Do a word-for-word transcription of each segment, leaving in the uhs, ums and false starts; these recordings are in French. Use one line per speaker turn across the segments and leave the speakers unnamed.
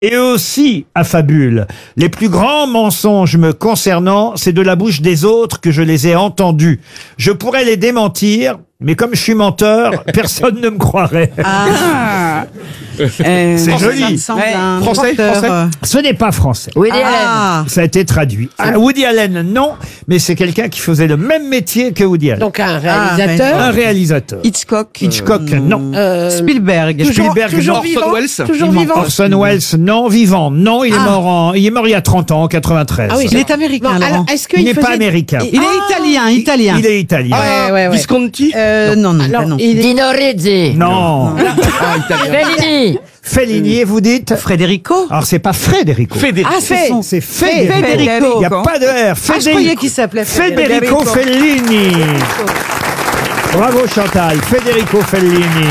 Et eux aussi affabulent. Les plus grands mensonges me concernant, c'est de la bouche des autres que je les ai entendus. Je pourrais les démentir, mais comme je suis menteur, personne ne me croirait.
Ah.
C'est joli.
Ouais.
Français, français.
Ce n'est pas français.
Woody
Ah.
Allen.
Ça a été traduit. Ah, Woody Allen, non, mais c'est quelqu'un qui faisait le même métier que Woody Allen.
Donc un
Ah,
réalisateur.
Un réalisateur.
Hitchcock.
Hitchcock, non.
Euh,
Spielberg.
Spielberg,
toujours
non.
vivant.
Orson Welles.
Toujours
Il
vivant.
Orson Welles, non. Vivant, non. Il est
Ah.
mort en, il est mort il y a trente ans, en quatre-vingt-treize.
Ah oui,
Il est américain,
Bon,
Laurent.
alors, est-ce
Il
qu'il
n'est pas
faisait-
américain.
Il est italien, italien.
Il est italien.
Ouais, ouais, ouais.
Visconti.
Euh, non, non,
Alors,
pas non.
il est-
Dino Rizzi.
Non.
Ah, italien.
Fellini.
Fellini, vous dites?
Federico.
Alors, c'est pas Federico.
Federico.
Ah, c'est son.
C'est Federico.
Federico.
Il n'y a pas de R.
Ah, je
Federico.
croyais qu'il s'appelait
Federico Fellini. Bravo Chantal. Federico Fellini.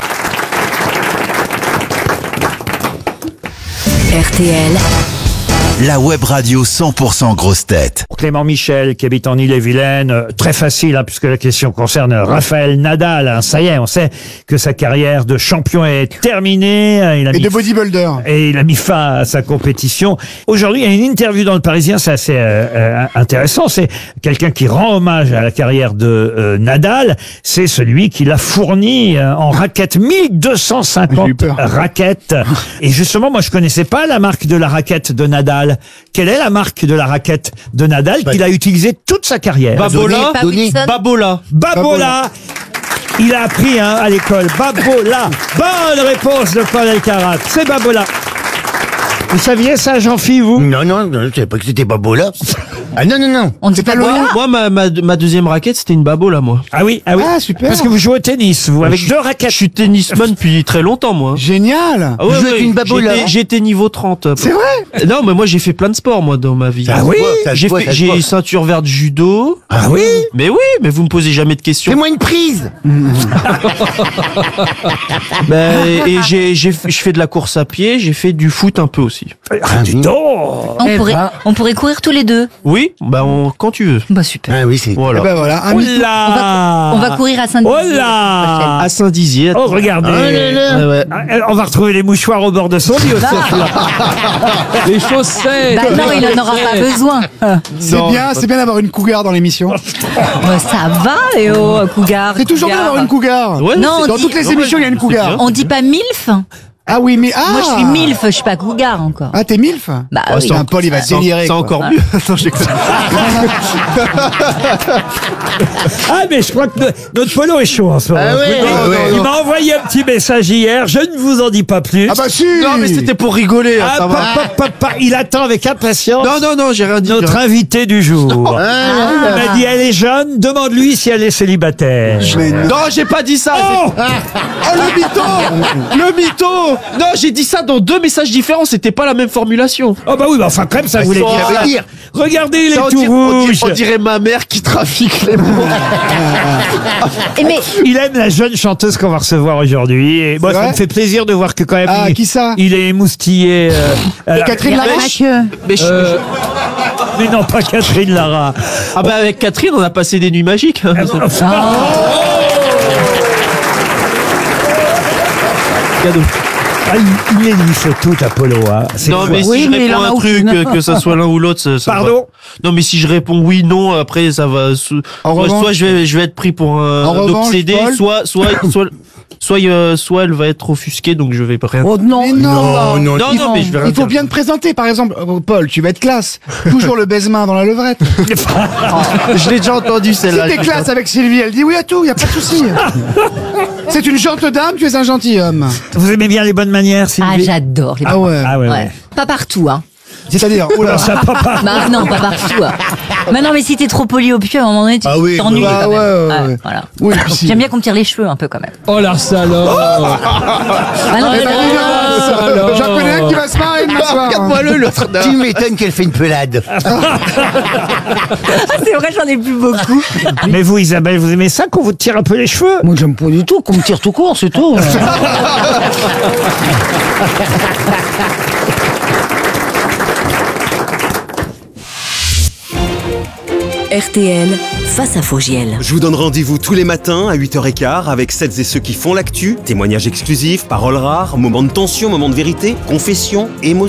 R T L,
La web radio cent pour cent grosse tête.
Clément Michel, qui habite en Ille-et-Vilaine, euh, très facile, hein, puisque la question concerne Raphaël Nadal. Hein. Ça y est, on sait que sa carrière de champion est terminée. hein, Il a
Et
mis
de bodybuilder.
et il a mis fin à sa compétition. Aujourd'hui, il y a une interview dans Le Parisien, c'est assez euh, euh, intéressant. C'est quelqu'un qui rend hommage à la carrière de euh, Nadal. C'est celui qui l'a fourni euh, en raquettes, mille deux cent
J'ai
cinquante
eu peur.
raquettes. Et justement, moi, je connaissais pas la marque de la raquette de Nadal. Quelle est la marque de la raquette de Nadal qu'il a utilisée toute sa carrière?
Babola.
Pas Wilson.
Babola.
Babola. Il a appris hein, à l'école. Babola. Bonne réponse de Paul Elkarat. C'est Babola. Vous saviez ça, Jean-Philippe, vous?
Non, non, non, je savais pas que c'était Babola. Ah non, non, non.
On dit pas
Moi,
Bola.
moi, ma, ma, ma deuxième raquette, c'était une Babola, moi.
Ah oui, ah oui.
Ah, super.
Parce que vous jouez au tennis, vous, avec
Je-
deux raquettes.
Je suis tennisman depuis très longtemps, moi.
Génial.
Ah ouais,
Vous jouez avec
ouais,
une Babola,
j'étais-
hein
J'étais niveau trente.
C'est vrai.
Non, mais moi, j'ai fait plein de sports, moi, dans ma vie.
Ça
Ah
se
oui
voit, ça se
J'ai
voit,
fait-
ça se
j'ai
voit.
ceinture verte judo.
Ah oui.
Mais oui, mais vous me posez jamais de questions.
Fais-moi une prise.
Ben, et j'ai, j'ai, je fais de la course à pied, j'ai fait du foot un peu aussi.
Ah, dis donc.
On pourrait, on pourrait courir tous les deux.
Oui, ben, on- quand tu veux.
Bah super.
Ah oui, c'est...
Voilà.
Eh ben voilà. Un
Oh
mytho.
là.
On va courir à Saint-Denis.
Oh là.
À Saint-Dizier.
Oh, regardez.
Ouais, ouais.
Ah, On va retrouver les mouchoirs au bord de son lit aussi.
Les chaussettes.
Bah non, il en aura pas besoin.
C'est
Non,
bien, c'est bien d'avoir une cougar dans l'émission.
Bah, ça va, Léo, cougar.
C'est toujours bien
cougar.
d'avoir une cougar.
Ouais,
Non,
c'est-
Dans
on
toutes
dit-
les émissions, il y a une
c'est
cougar.
bien.
On dit pas milf.
Ah oui, mais ah.
Moi, je suis milf, je suis pas cougar encore.
Ah, t'es milf.
Bah
Ah,
oui.
c'est
Putain, Paul, il va
C'est en-
délirer.
C'est
quoi.
encore mieux. Attends, j'ai-
Ah, mais je crois que no- notre polo est chaud en ce moment.
Ah ouais,
Vous voyez,
ouais, ouais.
Il m'a envoyé un petit message hier. Je ne vous en dis pas plus.
Ah bah si.
Non, mais c'était pour rigoler. hein,
Ah,
ça va.
pa- pa- pa- pa- il attend avec impatience
Non, non, non, j'ai rien dit.
notre invité du jour.
Ah,
Il m'a dit, elle est jeune, demande-lui si elle est célibataire.
Mais non.
Non, j'ai pas dit ça.
Oh
Oh, le mytho Le mytho Non, j'ai dit ça dans deux messages différents, c'était pas la même formulation.
Oh bah oui, bah enfin quand même ça voulait
ça
dire.
veut dire.
Regardez, il
Ça,
est
on,
tout
dirait, on dirait-
rouge.
on dirait ma mère qui trafique les mots.
Et mais
Il aime la jeune chanteuse qu'on va recevoir aujourd'hui. Et moi,
C'est
ça
vrai
me fait plaisir de voir que quand même,
Ah,
il,
qui ça
il est émoustillé. euh, euh,
Catherine Lara.
Mais je-
euh, mais non, pas Catherine Lara.
Ah bah avec Catherine, on a passé des nuits magiques. hein. Cadeau.
Ah, il, il il faut tout, Apollo. Hein. C'est
Non
quoi
mais
Oui,
si
mais
je
il
réponds
en a
un truc,
aucune.
euh, que ça soit l'un ou l'autre, ça, ça
Pardon
va. Non mais si je réponds oui, non, après ça va... sou-
En
soit,
revanche-
soit je vais, je vais être pris pour un,
En
un
revanche,
obsédé,
Paul-
soit, soit, soit, soit, euh, soit elle va être offusquée, donc je vais pas rien...
Oh non.
Mais non.
non, non,
non, non, mais je vais rien
Il faut
dire.
bien te présenter, par exemple. Oh, Paul, tu vas être classe. Toujours le baise-main dans la levrette.
Je l'ai déjà entendu
Si
celle-là.
t'es classe avec Sylvie, elle dit oui à tout, y a pas de souci. C'est une gentille dame, tu es un gentilhomme.
Vous aimez bien les bonnes manières,
ah,
Sylvie?
j'adore les
Ah ouais.
Ah ouais, ouais.
Ouais. Pas partout, hein.
C'est-à-dire, oula.
Ça, papa.
Bah non, pas partout. Hein. Mais non, mais si t'es trop poli au pied, à un moment donné, tu
Ah oui,
t'ennuies
bah
quand même.
ouais, ouais, ouais.
Voilà.
Oui, puis si.
J'aime bien qu'on me tire les cheveux un peu quand même.
Oh la salope.
Ah non,
Eh
mais
ben,
non,
dis donc,
alors.
J'en connais un qui va se marrer demain soir.
Regarde-moi le, l'autre. Tu m'étonnes qu'elle fait une pelade.
c'est vrai, j'en ai plus beaucoup.
Mais vous, Isabelle, vous aimez ça qu'on vous tire un peu les cheveux?
Moi, j'aime pas du tout qu'on me tire tout court, c'est tout.
R T L, face à Fogiel.
Je vous donne rendez-vous tous les matins à huit heures quinze avec celles et ceux qui font l'actu, témoignages exclusifs, paroles rares, moments de tension, moments de vérité, confessions, émotions.